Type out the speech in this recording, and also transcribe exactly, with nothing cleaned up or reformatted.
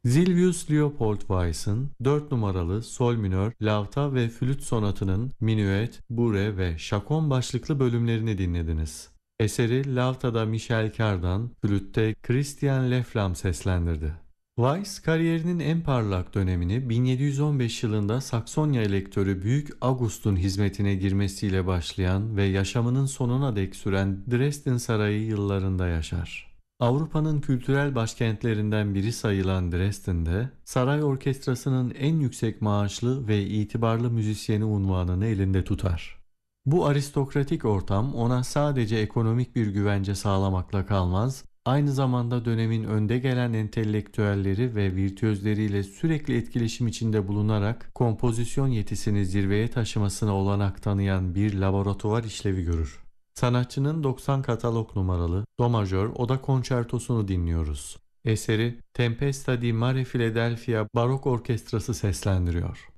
Silvius Leopold Weiss'ın dört numaralı sol minör, lavta ve flüt sonatının minüet, bure ve şakon başlıklı bölümlerini dinlediniz. Eseri lavtada Michel Cardan, flütte Christian Leflam seslendirdi. Weiss kariyerinin en parlak dönemini bin yedi yüz on beş yılında Saksonya elektörü Büyük August'un hizmetine girmesiyle başlayan ve yaşamının sonuna dek süren Dresden Sarayı yıllarında yaşar. Avrupa'nın kültürel başkentlerinden biri sayılan Dresden'de, saray orkestrasının en yüksek maaşlı ve itibarlı müzisyeni unvanını elinde tutar. Bu aristokratik ortam ona sadece ekonomik bir güvence sağlamakla kalmaz, aynı zamanda dönemin önde gelen entelektüelleri ve virtüözleriyle sürekli etkileşim içinde bulunarak kompozisyon yetisini zirveye taşımasına olanak tanıyan bir laboratuvar işlevi görür. Sanatçının doksan katalog numaralı Do majör Oda Konçertosunu dinliyoruz. Eseri Tempesta di Mare Philadelphia Barok Orkestrası seslendiriyor.